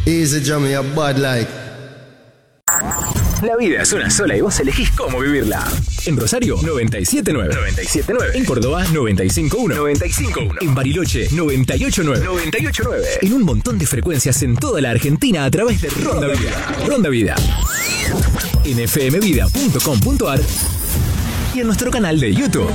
Easy Jammy, a bad like. La vida es una sola y vos elegís cómo vivirla. En Rosario, 97.9. 97.9. En Córdoba, 95.1. 95.1. En Bariloche, 98.9. 98.9. En un montón de frecuencias en toda la Argentina a través de Ronda Vida. Ronda Vida. En fmvida.com.ar y en nuestro canal de YouTube.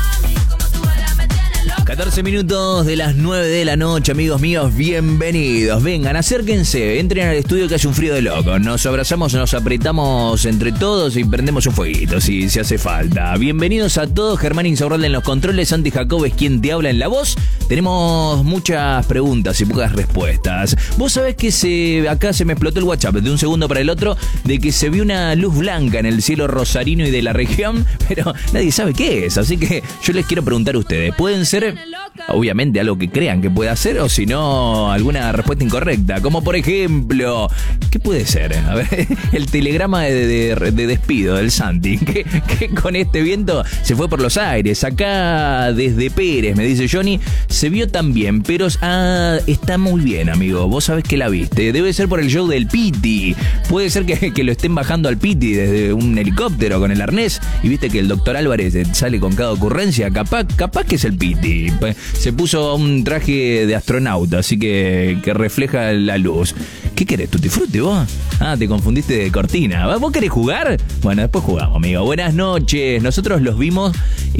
14 minutos de las 9 de la noche, amigos míos, bienvenidos. Vengan, acérquense, entren al estudio que hace un frío de loco. Nos abrazamos, nos apretamos entre todos y prendemos un fueguito si hace falta. Bienvenidos a todos, Germán Insaurralde en los controles, Santi Jacob es quien te habla en la voz. Tenemos muchas preguntas y pocas respuestas. Vos sabés que acá se me explotó el WhatsApp de un segundo para el otro de que se vio una luz blanca en el cielo rosarino y de la región, pero nadie sabe qué es, así que yo les quiero preguntar a ustedes, ¿pueden ser obviamente algo que crean que pueda ser o si no alguna respuesta incorrecta? Como por ejemplo, ¿qué puede ser? A ver, el telegrama de despido del Santi, que con este viento se fue por los aires. Acá desde Pérez, me dice Johnny, se vio también, pero está muy bien, amigo. Vos sabés que la viste. Debe ser por el show del Piti. Puede ser que lo estén bajando al Piti desde un helicóptero con el arnés y viste que el doctor Álvarez sale con cada ocurrencia. Capaz que es el Piti. Se puso un traje de astronauta, así que refleja la luz. ¿Qué querés, Tutti Frutti, vos? Ah, te confundiste de cortina. ¿Vos querés jugar? Bueno, después jugamos, amigo. Buenas noches. Nosotros los vimos,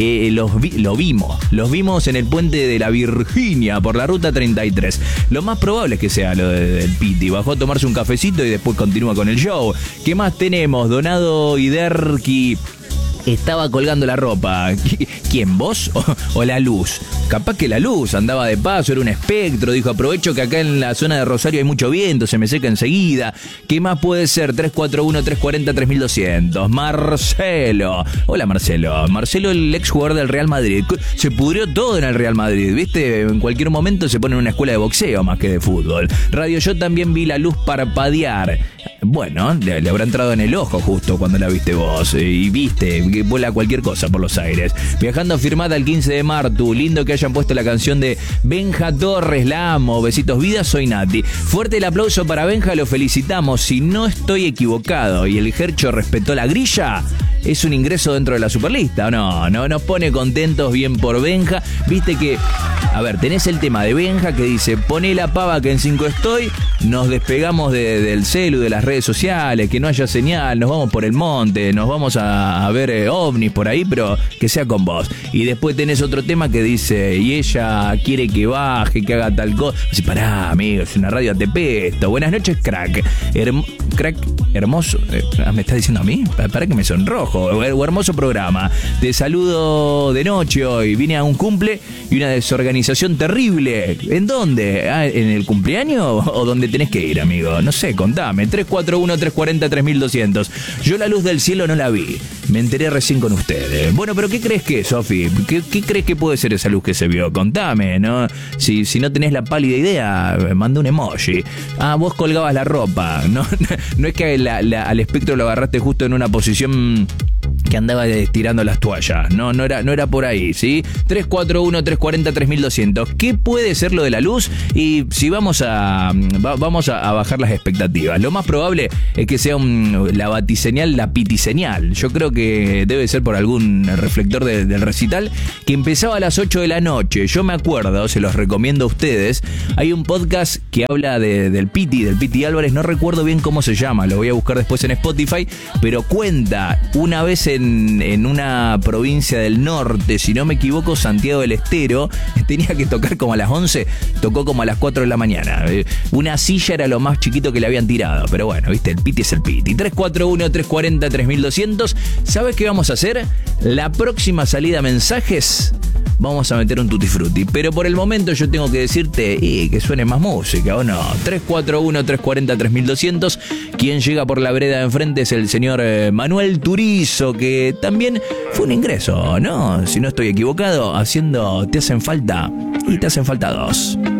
los vimos en el puente de la Virginia por la ruta 33. Lo más probable es que sea lo del Piti. Bajó a tomarse un cafecito y después continúa con el show. ¿Qué más tenemos? Donado Iderki estaba colgando la ropa. ¿Quién, vos o la luz? Capaz que la luz andaba de paso, era un espectro. Dijo, aprovecho que acá en la zona de Rosario hay mucho viento, se me seca enseguida. ¿Qué más puede ser? 341-340-3200. Marcelo. Hola, Marcelo. Marcelo, el ex jugador del Real Madrid. Se pudrió todo en el Real Madrid, ¿viste? En cualquier momento se pone en una escuela de boxeo más que de fútbol. Radio, yo también vi la luz parpadear. Bueno, le habrá entrado en el ojo justo cuando la viste vos. Y viste que vuela cualquier cosa por los aires. Viajando firmada el 15 de marzo. Lindo que hayan puesto la canción de Benja Torres. La amo. Besitos, vida. Soy Nati. Fuerte el aplauso para Benja. Lo felicitamos. Si no estoy equivocado y el Gercho respetó la grilla, es un ingreso dentro de la Superlista. No, nos pone contentos. Bien por Benja. Viste que, a ver, tenés el tema de Benja que dice, poné la pava que en 5 estoy. Nos despegamos del celu, de las redes sociales, que no haya señal, nos vamos por el monte, nos vamos a ver ovnis por ahí, pero que sea con vos. Y después tenés otro tema que dice, y ella quiere que baje, que haga tal cosa. Así, pará, amigo, es una radio ATP esto. Buenas noches, crack. Crack, hermoso. ¿Me estás diciendo a mí? Para que me sonrojo. O hermoso programa. Te saludo de noche hoy. Vine a un cumple y una desorganización terrible. ¿En dónde? ¿En el cumpleaños o dónde tenés que ir, amigo? No sé, contame. 341-340-3200. Yo la luz del cielo no la vi. Me enteré recién con ustedes. Bueno, pero ¿qué crees que es, Sofi? ¿Qué crees que puede ser esa luz que se vio? Contame, ¿no? Si no tenés la pálida idea, manda un emoji. Ah, vos colgabas la ropa. No es que al espectro lo agarraste justo en una posición que andaba estirando las toallas. No era por ahí, ¿sí? 341-340-3200. ¿Qué puede ser lo de la luz? Y si vamos a bajar las expectativas. Lo más probable es que sea la batiseñal, la pitiseñal. Yo creo que debe ser por algún reflector del recital que empezaba a las 8 de la noche. Yo me acuerdo, se los recomiendo a ustedes. Hay un podcast que habla del Piti Álvarez. No recuerdo bien cómo se llama. Lo voy a buscar después en Spotify. Pero cuenta una vez en una provincia del norte, si no me equivoco, Santiago del Estero, tenía que tocar como a las 11, tocó como a las 4 de la mañana. Una silla era lo más chiquito que le habían tirado, pero bueno, viste, el Piti es el Piti. 341-340-3200. ¿Sabes qué vamos a hacer? La próxima salida mensajes vamos a meter un Tutti Frutti, pero por el momento yo tengo que decirte que suene más música, ¿o no? 341-340-3200. Quien llega por la vereda de enfrente es el señor Manuel Turizo, que también fue un ingreso, ¿no? Si no estoy equivocado, haciendo Te hacen falta y te hacen falta dos.